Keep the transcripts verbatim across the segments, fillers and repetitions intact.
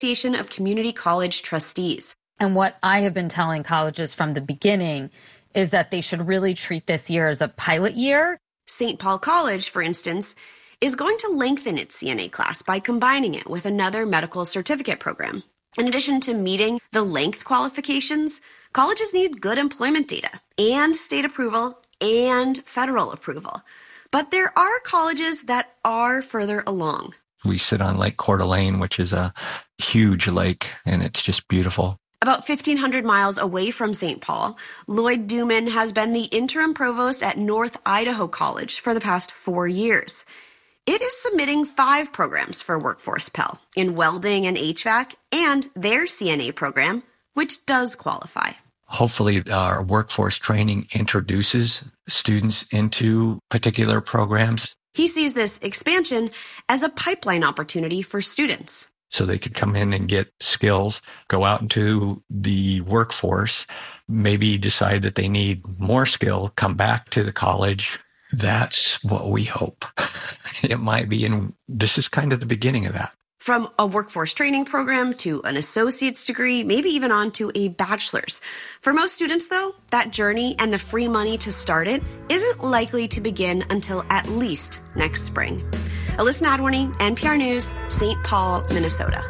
Association of Community College Trustees. And what I have been telling colleges from the beginning is that they should really treat this year as a pilot year. Saint Paul College, for instance, is going to lengthen its C N A class by combining it with another medical certificate program. In addition to meeting the length qualifications, colleges need good employment data and state approval and federal approval. But there are colleges that are further along. We sit on Lake Coeur d'Alene, which is a huge lake, and it's just beautiful. About fifteen hundred miles away from Saint Paul, Lloyd Duman has been the interim provost at North Idaho College for the past four years. It is submitting five programs for Workforce Pell in welding and H V A C and their C N A program, which does qualify. Hopefully, our workforce training introduces students into particular programs. He sees this expansion as a pipeline opportunity for students. So they could come in and get skills, go out into the workforce, maybe decide that they need more skill, come back to the college. That's what we hope it might be. And this is kind of the beginning of that. From a workforce training program to an associate's degree, maybe even on to a bachelor's. For most students, though, that journey and the free money to start it isn't likely to begin until at least next spring. Alyssa Nadworny, N P R News, Saint Paul, Minnesota.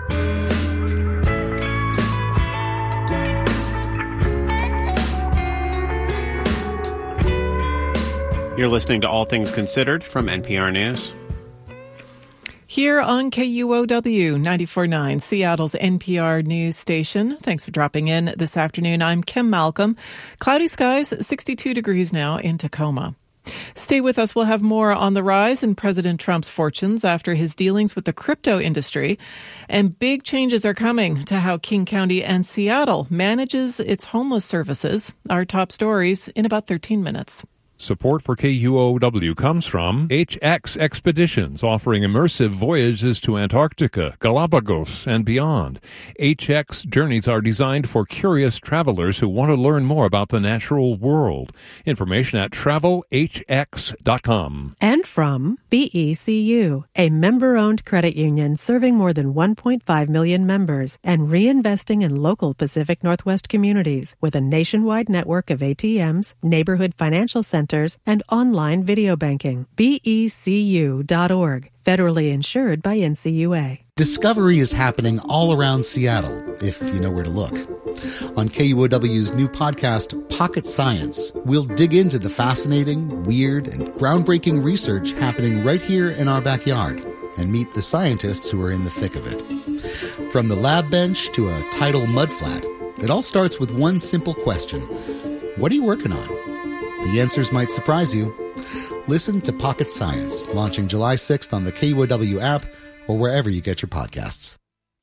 You're listening to All Things Considered from N P R News. Here on K U O W ninety-four point nine, Seattle's N P R news station. Thanks for dropping in this afternoon. I'm Kim Malcolm. Cloudy skies, sixty-two degrees now in Tacoma. Stay with us. We'll have more on the rise in President Trump's fortunes after his dealings with the crypto industry. And big changes are coming to how King County and Seattle manages its homeless services. Our top stories in about thirteen minutes. Support for K U O W comes from H X Expeditions, offering immersive voyages to Antarctica, Galapagos, and beyond. H X journeys are designed for curious travelers who want to learn more about the natural world. Information at travel h x dot com. And from B E C U, a member-owned credit union serving more than one point five million members and reinvesting in local Pacific Northwest communities with a nationwide network of A T Ms, neighborhood financial centers, and online video banking. B E C U dot org, federally insured by N C U A. Discovery is happening all around Seattle, if you know where to look. On K U O W's new podcast, Pocket Science, we'll dig into the fascinating, weird, and groundbreaking research happening right here in our backyard and meet the scientists who are in the thick of it. From the lab bench to a tidal mudflat, it all starts with one simple question. What are you working on? The answers might surprise you. Listen to Pocket Science, launching July sixth on the K U O W app or wherever you get your podcasts.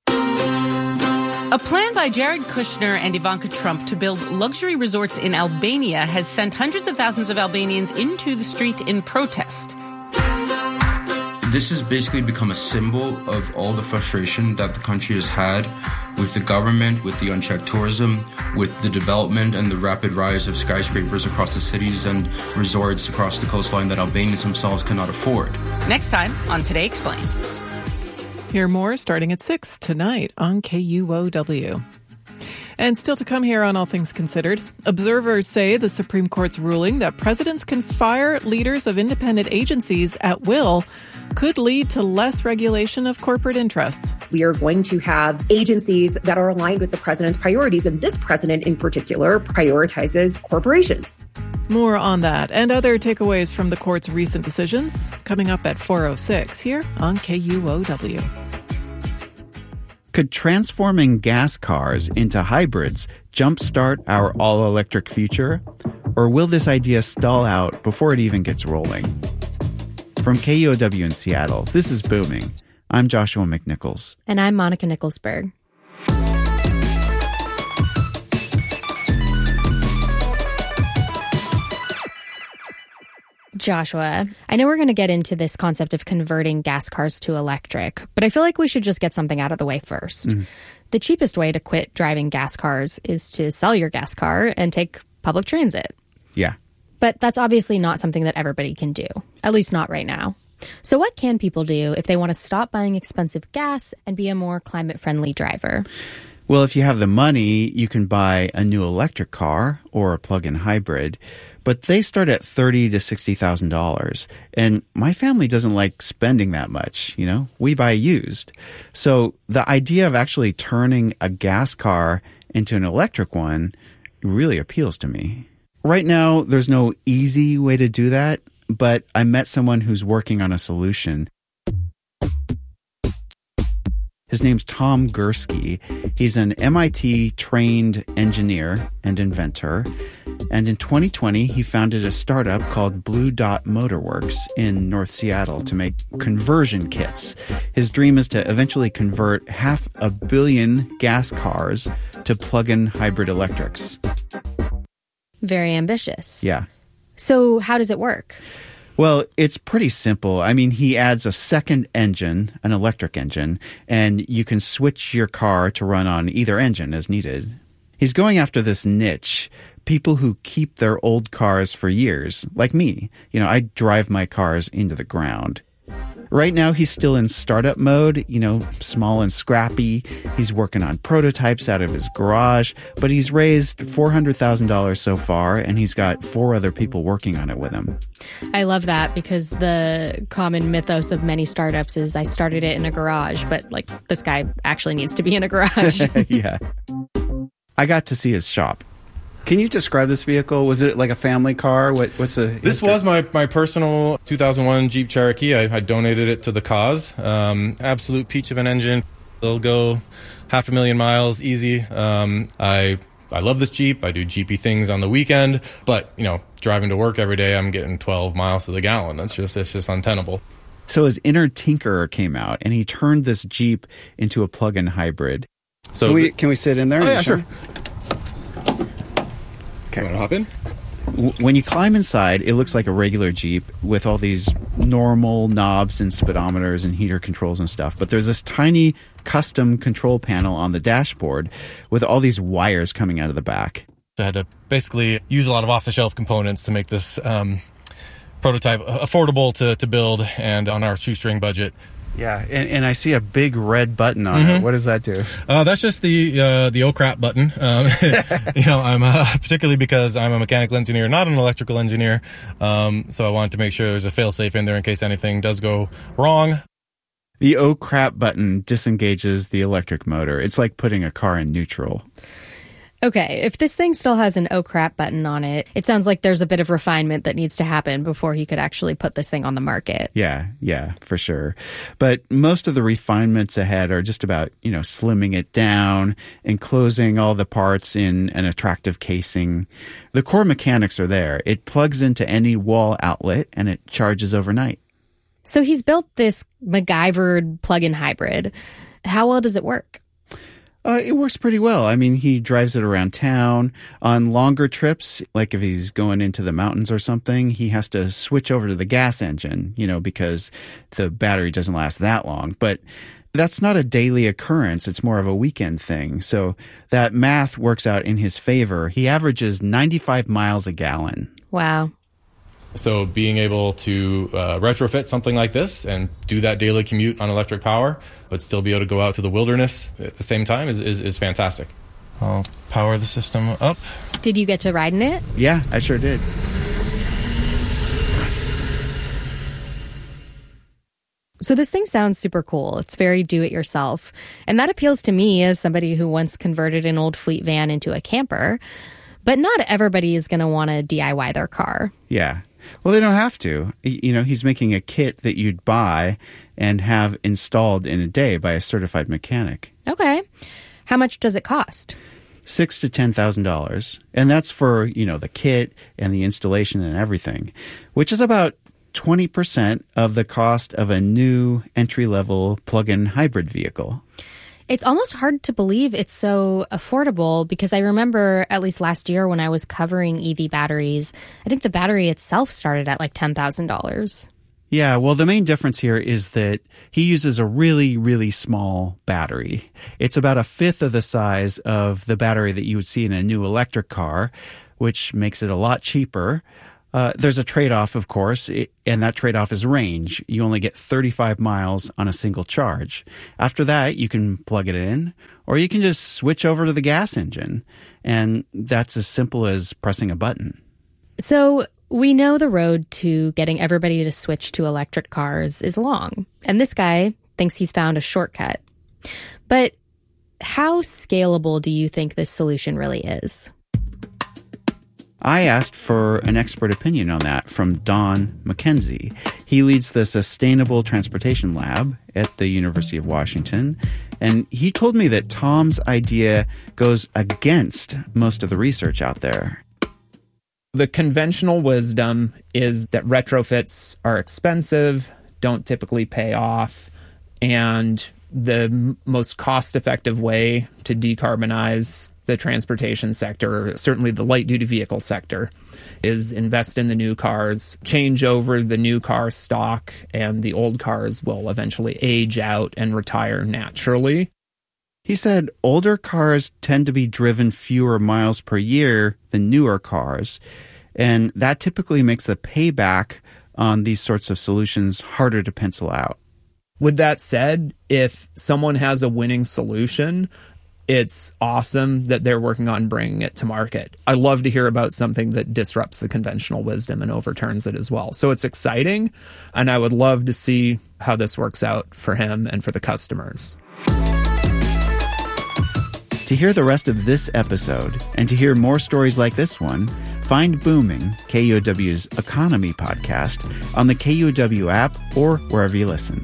A plan by Jared Kushner and Ivanka Trump to build luxury resorts in Albania has sent hundreds of thousands of Albanians into the street in protest. This has basically become a symbol of all the frustration that the country has had with the government, with the unchecked tourism, with the development and the rapid rise of skyscrapers across the cities and resorts across the coastline that Albanians themselves cannot afford. Next time on Today Explained. Hear more starting at six tonight on K U O W. And still to come here on All Things Considered, observers say the Supreme Court's ruling that presidents can fire leaders of independent agencies at will could lead to less regulation of corporate interests. We are going to have agencies that are aligned with the president's priorities, and this president in particular prioritizes corporations. More on that and other takeaways from the court's recent decisions coming up at four oh six here on K U O W. Could transforming gas cars into hybrids jumpstart our all-electric future? Or will this idea stall out before it even gets rolling? From K U O W in Seattle, this is Booming. I'm Joshua McNichols. And I'm Monica Nicholsberg. Joshua, I know we're going to get into this concept of converting gas cars to electric, but I feel like we should just get something out of the way first. Mm. The cheapest way to quit driving gas cars is to sell your gas car and take public transit. Yeah. But that's obviously not something that everybody can do, at least not right now. So what can people do if they want to stop buying expensive gas and be a more climate-friendly driver? Well, if you have the money, you can buy a new electric car or a plug-in hybrid, but they start at thirty thousand to sixty thousand dollars. And my family doesn't like spending that much, you know? We buy used. So the idea of actually turning a gas car into an electric one really appeals to me. Right now, there's no easy way to do that, but I met someone who's working on a solution. His name's Tom Gursky. He's an M I T-trained engineer and inventor. And in twenty twenty, he founded a startup called Blue Dot Motorworks in North Seattle to make conversion kits. His dream is to eventually convert half a billion gas cars to plug-in hybrid electrics. Very ambitious. Yeah. So how does it work? Well, it's pretty simple. I mean, he adds a second engine, an electric engine, and you can switch your car to run on either engine as needed. He's going after this niche, people who keep their old cars for years, like me. You know, I drive my cars into the ground. Right now, he's still in startup mode, you know, small and scrappy. He's working on prototypes out of his garage, but he's raised four hundred thousand dollars so far, and he's got four other people working on it with him. I love that because the common mythos of many startups is I started it in a garage, but like this guy actually needs to be in a garage. Yeah. I got to see his shop. Can you describe this vehicle? Was it like a family car? What, what's a This was my, my personal two thousand one Jeep Cherokee. I, I donated it to the cause. Um, absolute peach of an engine. It'll go half a million miles easy. Um, I I love this Jeep. I do Jeepy things on the weekend, but you know, driving to work every day, I'm getting twelve miles to the gallon. That's just it's just untenable. So his inner tinkerer came out, and he turned this Jeep into a plug-in hybrid. So can we the, can we sit in there? Oh yeah, sure. Okay. You want to hop in? When you climb inside, it looks like a regular Jeep with all these normal knobs and speedometers and heater controls and stuff. But there's this tiny custom control panel on the dashboard with all these wires coming out of the back. I had to basically use a lot of off-the-shelf components to make this um, prototype affordable to, to build and on our shoestring budget. Yeah, and, and I see a big red button on Mm-hmm. it. What does that do? Uh, that's just the uh, the oh crap button. Um, you know, I'm uh, particularly because I'm a mechanical engineer, not an electrical engineer. Um, so I wanted to make sure there's a fail-safe in there in case anything does go wrong. The oh crap button disengages the electric motor. It's like putting a car in neutral. Okay, if this thing still has an oh crap button on it, it sounds like there's a bit of refinement that needs to happen before he could actually put this thing on the market. Yeah, yeah, for sure. But most of the refinements ahead are just about, you know, slimming it down, enclosing all the parts in an attractive casing. The core mechanics are there. It plugs into any wall outlet and it charges overnight. So he's built this MacGyvered plug-in hybrid. How well does it work? Uh, it works pretty well. I mean, he drives it around town. On longer trips, like if he's going into the mountains or something, he has to switch over to the gas engine, you know, because the battery doesn't last that long. But that's not a daily occurrence. It's more of a weekend thing. So that math works out in his favor. He averages ninety-five miles a gallon. Wow. So being able to uh, retrofit something like this and do that daily commute on electric power, but still be able to go out to the wilderness at the same time is, is, is fantastic. I'll power the system up. Did you get to ride in it? Yeah, I sure did. So this thing sounds super cool. It's very do-it-yourself. And that appeals to me as somebody who once converted an old fleet van into a camper. But not everybody is going to want to D I Y their car. Yeah. Well, they don't have to. You know, he's making a kit that you'd buy and have installed in a day by a certified mechanic. Okay. How much does it cost? Six to ten thousand dollars, and that's for you know the kit and the installation and everything, which is about twenty percent of the cost of a new entry-level plug-in hybrid vehicle. It's almost hard to believe it's so affordable because I remember at least last year when I was covering E V batteries, I think the battery itself started at like ten thousand dollars. Yeah, well, the main difference here is that he uses a really, really small battery. It's about a fifth of the size of the battery that you would see in a new electric car, which makes it a lot cheaper. Uh, there's a trade-off, of course, and that trade-off is range. You only get thirty-five miles on a single charge. After that, you can plug it in, or you can just switch over to the gas engine. And that's as simple as pressing a button. So we know the road to getting everybody to switch to electric cars is long, and this guy thinks he's found a shortcut. But how scalable do you think this solution really is? I asked for an expert opinion on that from Don McKenzie. He leads the Sustainable Transportation Lab at the University of Washington, and he told me that Tom's idea goes against most of the research out there. The conventional wisdom is that retrofits are expensive, don't typically pay off, and the m- most cost-effective way to decarbonize the transportation sector, certainly the light-duty vehicle sector, is invest in the new cars, change over the new car stock, and the old cars will eventually age out and retire naturally. He said older cars tend to be driven fewer miles per year than newer cars, and that typically makes the payback on these sorts of solutions harder to pencil out. With that said, if someone has a winning solution, it's awesome that they're working on bringing it to market. I love to hear about something that disrupts the conventional wisdom and overturns it as well. So it's exciting, and I would love to see how this works out for him and for the customers. To hear the rest of this episode and to hear more stories like this one, find Booming, K U O W's economy podcast, on the K U O W app or wherever you listen.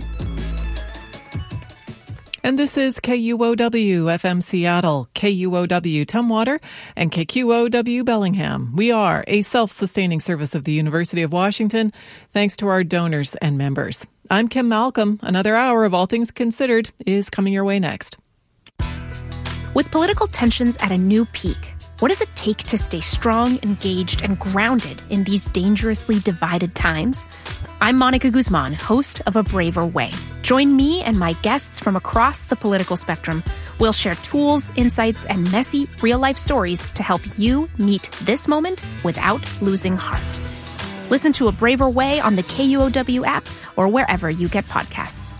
And this is K U O W F M Seattle, K U O W Tumwater, and K Q O W Bellingham. We are a self-sustaining service of the University of Washington, thanks to our donors and members. I'm Kim Malcolm. Another hour of All Things Considered is coming your way next. With political tensions at a new peak, what does it take to stay strong, engaged, and grounded in these dangerously divided times? I'm Monica Guzman, host of A Braver Way. Join me and my guests from across the political spectrum. We'll share tools, insights, and messy, real-life stories to help you meet this moment without losing heart. Listen to A Braver Way on the K U O W app or wherever you get podcasts.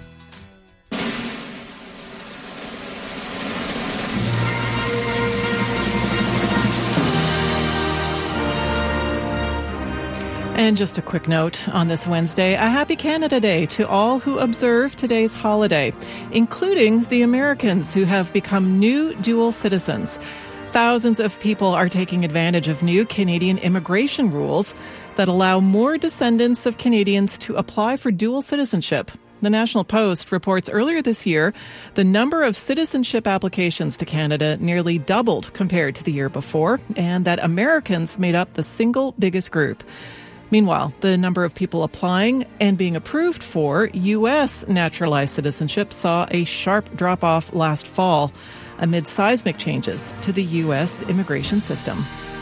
And just a quick note on this Wednesday, a happy Canada Day to all who observe today's holiday, including the Americans who have become new dual citizens. Thousands of people are taking advantage of new Canadian immigration rules that allow more descendants of Canadians to apply for dual citizenship. The National Post reports earlier this year, the number of citizenship applications to Canada nearly doubled compared to the year before, and that Americans made up the single biggest group. Meanwhile, the number of people applying and being approved for U S naturalized citizenship saw a sharp drop-off last fall amid seismic changes to the U S immigration system.